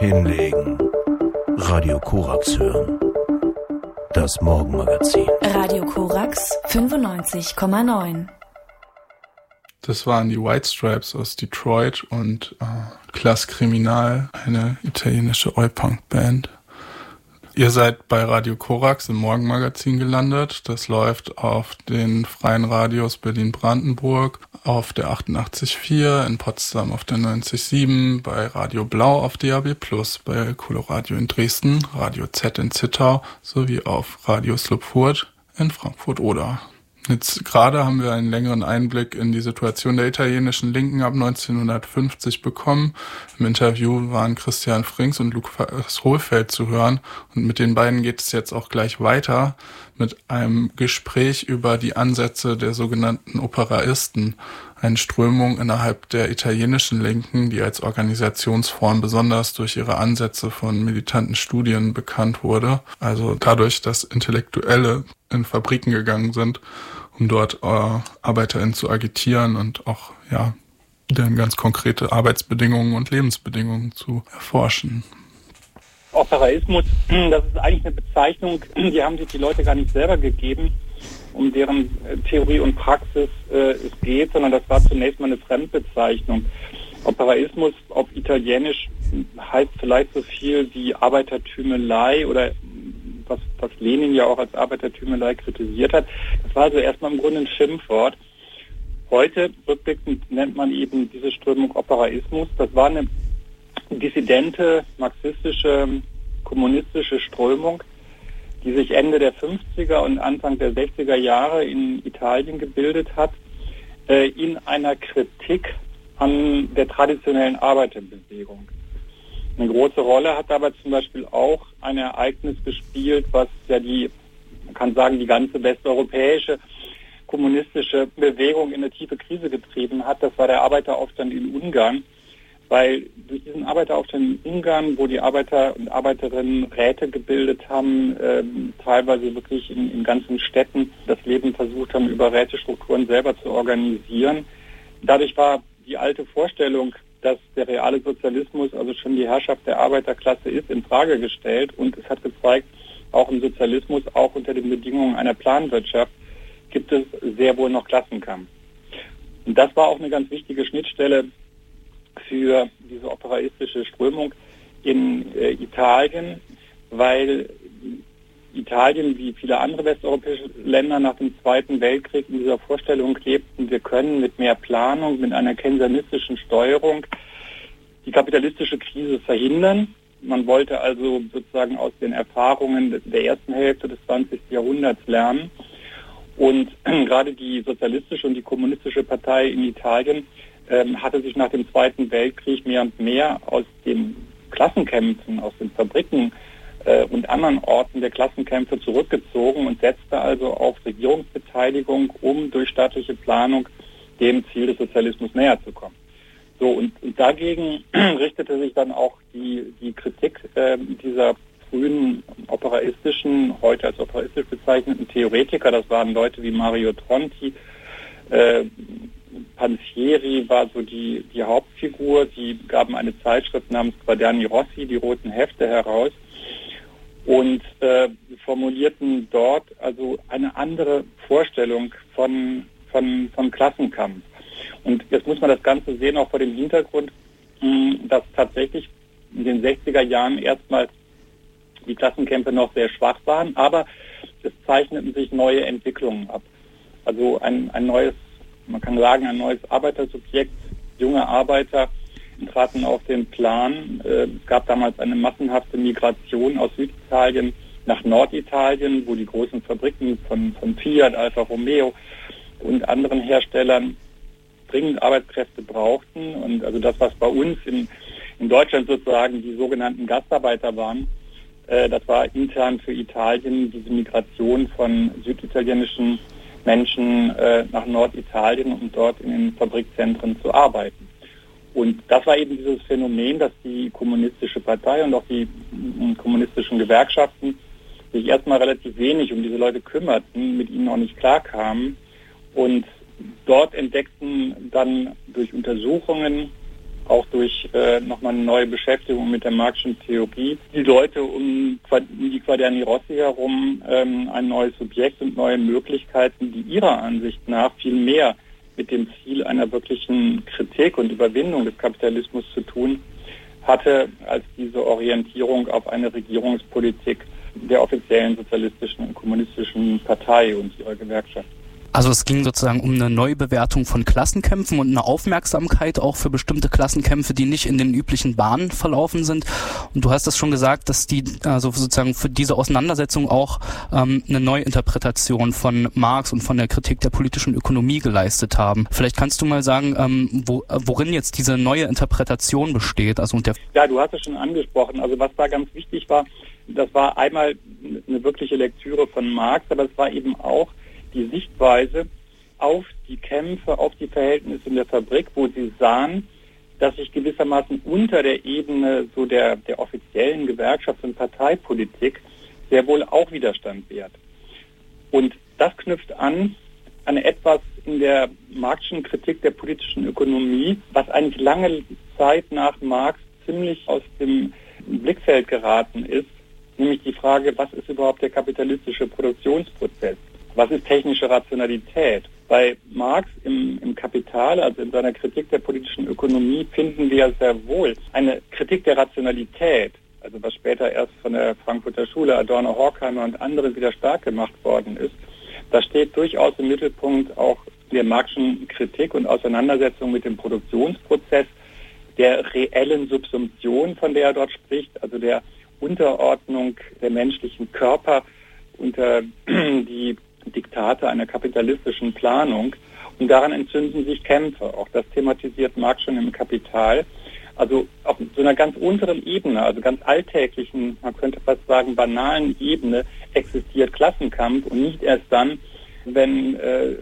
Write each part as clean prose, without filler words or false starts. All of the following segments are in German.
Hinlegen. Radio Korax hören. Das Morgenmagazin. Radio Korax 95,9. Das waren die White Stripes aus Detroit und Class Criminal, eine italienische Oi-Punk-Band. Ihr seid bei Radio Korax im Morgenmagazin gelandet. Das läuft auf den freien Radios Berlin-Brandenburg, auf der 88,4, in Potsdam auf der 90,7, bei Radio Blau auf DAB+, bei Coloradio in Dresden, Radio Z in Zittau sowie auf Radio Slupfurt in Frankfurt-Oder. Jetzt gerade haben wir einen längeren Einblick in die Situation der italienischen Linken ab 1950 bekommen. Im Interview waren Christian Frings und Lukas Hohlfeld zu hören und mit den beiden geht es jetzt auch gleich weiter mit einem Gespräch über die Ansätze der sogenannten Operaisten, eine Strömung innerhalb der italienischen Linken, die als Organisationsform besonders durch ihre Ansätze von militanten Studien bekannt wurde. Also dadurch, dass Intellektuelle in Fabriken gegangen sind, um dort ArbeiterInnen zu agitieren und auch dann ganz konkrete Arbeitsbedingungen und Lebensbedingungen zu erforschen. Operaismus, das ist eigentlich eine Bezeichnung, die haben sich die Leute gar nicht selber gegeben, um deren Theorie und Praxis es geht, sondern das war zunächst mal eine Fremdbezeichnung. Operaismus auf Italienisch heißt vielleicht so viel wie Arbeitertümelei oder was Lenin ja auch als Arbeitertümelei kritisiert hat. Das war also erstmal im Grunde ein Schimpfwort. Heute, rückblickend, nennt man eben diese Strömung Operaismus. Das war eine dissidente, marxistische, kommunistische Strömung, die sich Ende der 50er und Anfang der 60er Jahre in Italien gebildet hat, in einer Kritik an der traditionellen Arbeiterbewegung. Eine große Rolle hat dabei zum Beispiel auch ein Ereignis gespielt, was ja man kann sagen, die ganze westeuropäische kommunistische Bewegung in eine tiefe Krise getrieben hat. Das war der Arbeiteraufstand in Ungarn, weil durch diesen Arbeiteraufstand in Ungarn, wo die Arbeiter und Arbeiterinnen Räte gebildet haben, teilweise wirklich in ganzen Städten das Leben versucht haben, über Rätestrukturen selber zu organisieren. Dadurch war die alte Vorstellung, dass der reale Sozialismus, also schon die Herrschaft der Arbeiterklasse ist, in Frage gestellt. Und es hat gezeigt, auch im Sozialismus, auch unter den Bedingungen einer Planwirtschaft, gibt es sehr wohl noch Klassenkampf. Und das war auch eine ganz wichtige Schnittstelle für diese operaistische Strömung in Italien, weil Italien, wie viele andere westeuropäische Länder nach dem Zweiten Weltkrieg in dieser Vorstellung lebten, wir können mit mehr Planung, mit einer keynesianistischen Steuerung die kapitalistische Krise verhindern. Man wollte also sozusagen aus den Erfahrungen der ersten Hälfte des 20. Jahrhunderts lernen. Und gerade die sozialistische und die kommunistische Partei in Italien hatte sich nach dem Zweiten Weltkrieg mehr und mehr aus den Klassenkämpfen, aus den Fabriken und anderen Orten der Klassenkämpfe zurückgezogen und setzte also auf Regierungsbeteiligung, um durch staatliche Planung dem Ziel des Sozialismus näher zu kommen. So, und dagegen richtete sich dann auch die Kritik dieser frühen operaistischen, heute als operaistisch bezeichneten Theoretiker. Das waren Leute wie Mario Tronti, Pansieri war so die Hauptfigur. Die gaben eine Zeitschrift namens Quaderni Rossi, die roten Hefte, heraus und formulierten dort also eine andere Vorstellung von Klassenkampf. Und jetzt muss man das Ganze sehen, auch vor dem Hintergrund, dass tatsächlich in den 60er Jahren erstmal die Klassenkämpfe noch sehr schwach waren, aber es zeichneten sich neue Entwicklungen ab. Also ein neues, man kann sagen, ein neues Arbeitersubjekt, junge Arbeiter traten auf den Plan. Es gab damals eine massenhafte Migration aus Süditalien nach Norditalien, wo die großen Fabriken von Fiat, Alfa Romeo und anderen Herstellern dringend Arbeitskräfte brauchten. Und also das, was bei uns in Deutschland sozusagen die sogenannten Gastarbeiter waren, das war intern für Italien diese Migration von süditalienischen Menschen nach Norditalien, um dort in den Fabrikzentren zu arbeiten. Und das war eben dieses Phänomen, dass die kommunistische Partei und auch die kommunistischen Gewerkschaften sich erstmal relativ wenig um diese Leute kümmerten, mit ihnen auch nicht klarkamen und dort entdeckten dann durch Untersuchungen auch durch nochmal eine neue Beschäftigung mit der Marxischen Theorie, die Leute um die Quaderni Rossi herum ein neues Subjekt und neue Möglichkeiten, die ihrer Ansicht nach viel mehr mit dem Ziel einer wirklichen Kritik und Überwindung des Kapitalismus zu tun hatte, als diese Orientierung auf eine Regierungspolitik der offiziellen sozialistischen und kommunistischen Partei und ihrer Gewerkschaft. Also es ging sozusagen um eine Neubewertung von Klassenkämpfen und eine Aufmerksamkeit auch für bestimmte Klassenkämpfe, die nicht in den üblichen Bahnen verlaufen sind. Und du hast es schon gesagt, dass die also sozusagen für diese Auseinandersetzung auch eine Neuinterpretation von Marx und von der Kritik der politischen Ökonomie geleistet haben. Vielleicht kannst du mal sagen, worin jetzt diese neue Interpretation besteht. Also ja, du hast es schon angesprochen. Also was da ganz wichtig war, das war einmal eine wirkliche Lektüre von Marx, aber es war eben auch die Sichtweise auf die Kämpfe, auf die Verhältnisse in der Fabrik, wo sie sahen, dass sich gewissermaßen unter der Ebene so der offiziellen Gewerkschafts- und Parteipolitik sehr wohl auch Widerstand wehrt. Und das knüpft an etwas in der Marxischen Kritik der politischen Ökonomie, was eigentlich lange Zeit nach Marx ziemlich aus dem Blickfeld geraten ist, nämlich die Frage, was ist überhaupt der kapitalistische Produktionsprozess? Was ist technische Rationalität? Bei Marx im Kapital, also in seiner Kritik der politischen Ökonomie, finden wir sehr wohl eine Kritik der Rationalität, also was später erst von der Frankfurter Schule, Adorno, Horkheimer und anderen wieder stark gemacht worden ist. Da steht durchaus im Mittelpunkt auch der Marxischen Kritik und Auseinandersetzung mit dem Produktionsprozess, der reellen Subsumption, von der er dort spricht, also der Unterordnung der menschlichen Körper unter die Diktate einer kapitalistischen Planung. Und daran entzünden sich Kämpfe. Auch das thematisiert Marx schon im Kapital. Also auf so einer ganz unteren Ebene, also ganz alltäglichen, man könnte fast sagen banalen Ebene, existiert Klassenkampf und nicht erst dann, wenn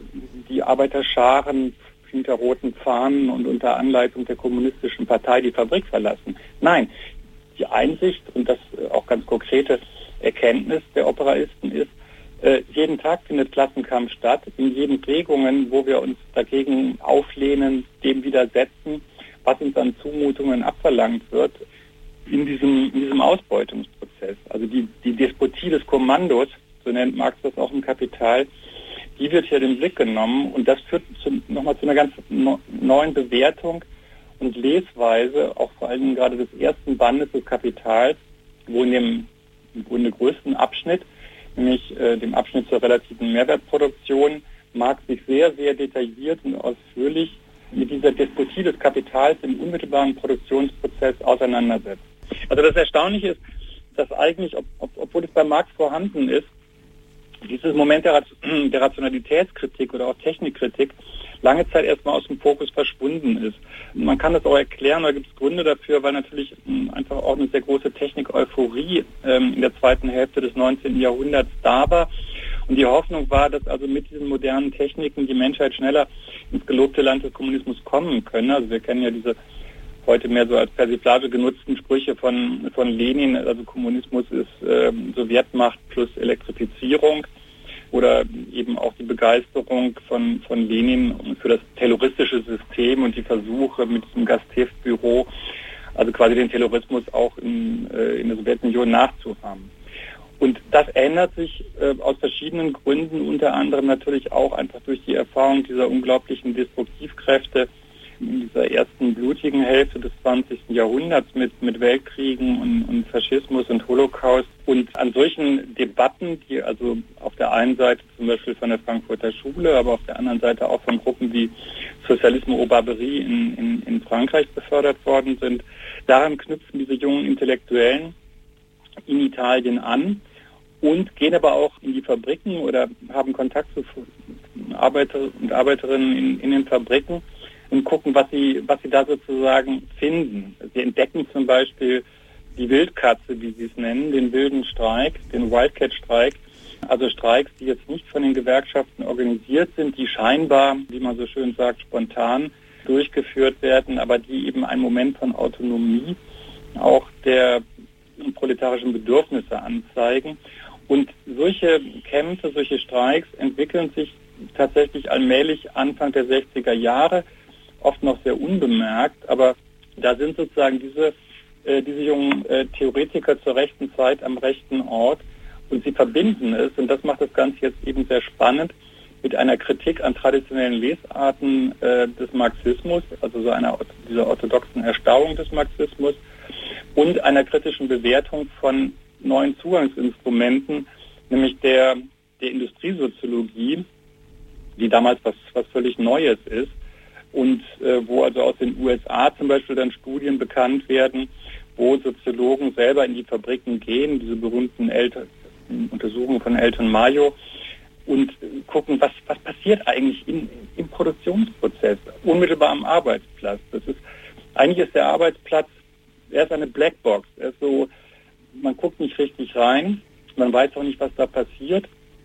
die Arbeiterscharen hinter roten Fahnen und unter Anleitung der kommunistischen Partei die Fabrik verlassen. Nein, die Einsicht und das auch ganz konkrete Erkenntnis der Operaisten ist, jeden Tag findet Klassenkampf statt, in jeden Prägungen, wo wir uns dagegen auflehnen, dem widersetzen, was uns an Zumutungen abverlangt wird, in diesem Ausbeutungsprozess. Also die Despotie des Kommandos, so nennt Marx das auch im Kapital, die wird hier in den Blick genommen und das führt nochmal zu einer ganz neuen Bewertung und Lesweise, auch vor allem gerade des ersten Bandes des Kapitals, wo in dem im Grunde größten Abschnitt, nämlich dem Abschnitt zur relativen Mehrwertproduktion, Marx sich sehr, sehr detailliert und ausführlich mit dieser Despotie des Kapitals im unmittelbaren Produktionsprozess auseinandersetzt. Also das Erstaunliche ist, dass eigentlich, obwohl es bei Marx vorhanden ist, dieses Moment der Rationalitätskritik oder auch Technikkritik lange Zeit erstmal aus dem Fokus verschwunden ist. Man kann das auch erklären, da gibt es Gründe dafür, weil natürlich einfach auch eine sehr große Technik-Euphorie in der zweiten Hälfte des 19. Jahrhunderts da war. Und die Hoffnung war, dass also mit diesen modernen Techniken die Menschheit schneller ins gelobte Land des Kommunismus kommen könne. Also wir kennen ja diese heute mehr so als Persiflage genutzten Sprüche von Lenin, also Kommunismus ist Sowjetmacht plus Elektrifizierung. Oder eben auch die Begeisterung von Lenin für das tayloristische System und die Versuche mit diesem Gasthilfsbüro, also quasi den Taylorismus auch in der Sowjetunion nachzuahmen. Und das ändert sich aus verschiedenen Gründen, unter anderem natürlich auch einfach durch die Erfahrung dieser unglaublichen Destruktivkräfte in dieser ersten blutigen Hälfte des 20. Jahrhunderts mit Weltkriegen und Faschismus und Holocaust. Und an solchen Debatten, die also auf der einen Seite zum Beispiel von der Frankfurter Schule, aber auf der anderen Seite auch von Gruppen wie Socialisme au Barbarie in Frankreich befördert worden sind, daran knüpfen diese jungen Intellektuellen in Italien an und gehen aber auch in die Fabriken oder haben Kontakt zu Arbeiter und Arbeiterinnen in den Fabriken und gucken, was sie da sozusagen finden. Sie entdecken zum Beispiel die Wildkatze, wie sie es nennen, den wilden Streik, den Wildcat-Streik. Also Streiks, die jetzt nicht von den Gewerkschaften organisiert sind, die scheinbar, wie man so schön sagt, spontan durchgeführt werden, aber die eben einen Moment von Autonomie auch der proletarischen Bedürfnisse anzeigen. Und solche Kämpfe, solche Streiks entwickeln sich tatsächlich allmählich Anfang der 60er Jahre, oft noch sehr unbemerkt, aber Da sind sozusagen diese jungen Theoretiker zur rechten Zeit am rechten Ort und sie verbinden es, und das macht das Ganze jetzt eben sehr spannend, mit einer Kritik an traditionellen Lesarten des Marxismus, also dieser orthodoxen Erstarrung des Marxismus und einer kritischen Bewertung von neuen Zugangsinstrumenten, nämlich der Industriesoziologie, die damals was völlig Neues ist und wo also aus den USA zum Beispiel dann Studien bekannt werden, wo Soziologen selber in die Fabriken gehen, diese berühmten Untersuchungen von Elton Mayo, und gucken, was passiert eigentlich im Produktionsprozess, unmittelbar am Arbeitsplatz. Eigentlich ist der Arbeitsplatz, er ist eine Blackbox. Er ist so, man guckt nicht richtig rein, man weiß auch nicht, was da passiert.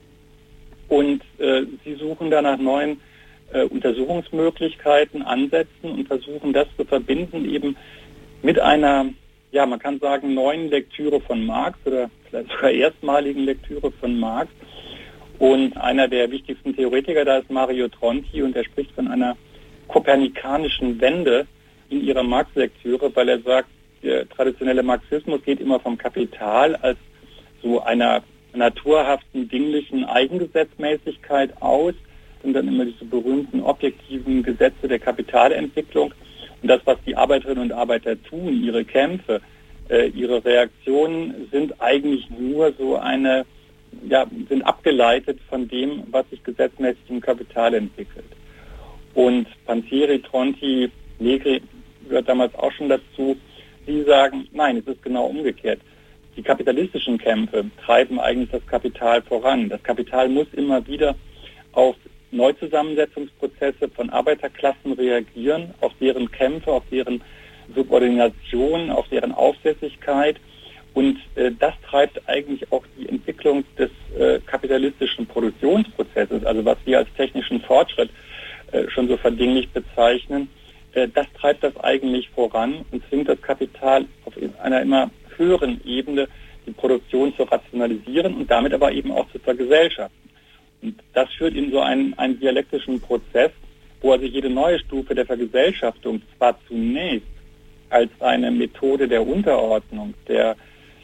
Und sie suchen da nach neuen Untersuchungsmöglichkeiten, Ansätzen und versuchen das zu verbinden eben mit einer, ja, man kann sagen, neuen Lektüre von Marx oder vielleicht sogar erstmaligen Lektüre von Marx. Und einer der wichtigsten Theoretiker da ist Mario Tronti, und er spricht von einer kopernikanischen Wende in ihrer Marx-Lektüre, weil er sagt, der traditionelle Marxismus geht immer vom Kapital als so einer naturhaften, dinglichen Eigengesetzmäßigkeit aus, und dann immer diese berühmten objektiven Gesetze der Kapitalentwicklung. Und das, was die Arbeiterinnen und Arbeiter tun, ihre Kämpfe, ihre Reaktionen, sind eigentlich nur so sind abgeleitet von dem, was sich gesetzmäßig im Kapital entwickelt. Und Pansieri, Tronti, Negri gehört damals auch schon dazu. Sie sagen, nein, es ist genau umgekehrt. Die kapitalistischen Kämpfe treiben eigentlich das Kapital voran. Das Kapital muss immer wieder auf Neuzusammensetzungsprozesse von Arbeiterklassen reagieren, auf deren Kämpfe, auf deren Subordination, auf deren Aufsässigkeit. Und das treibt eigentlich auch die Entwicklung des kapitalistischen Produktionsprozesses, also was wir als technischen Fortschritt schon so verdinglich bezeichnen. Das treibt das eigentlich voran und zwingt das Kapital auf einer immer höheren Ebene die Produktion zu rationalisieren und damit aber eben auch zu vergesellschaften. Und das führt in so einen dialektischen Prozess, wo also jede neue Stufe der Vergesellschaftung zwar zunächst als eine Methode der Unterordnung, des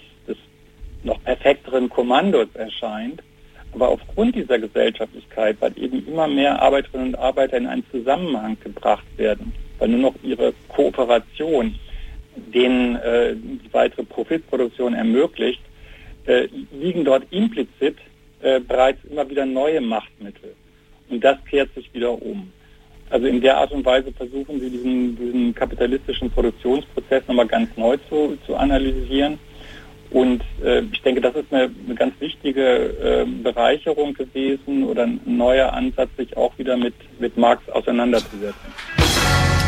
noch perfekteren Kommandos erscheint, aber aufgrund dieser Gesellschaftlichkeit, weil eben immer mehr Arbeiterinnen und Arbeiter in einen Zusammenhang gebracht werden, weil nur noch ihre Kooperation denen die weitere Profitproduktion ermöglicht, liegen dort implizit bereits immer wieder neue Machtmittel. Und das kehrt sich wieder um. Also in der Art und Weise versuchen sie diesen kapitalistischen Produktionsprozess nochmal ganz neu zu analysieren. Und ich denke, das ist eine ganz wichtige Bereicherung gewesen oder ein neuer Ansatz, sich auch wieder mit Marx auseinanderzusetzen.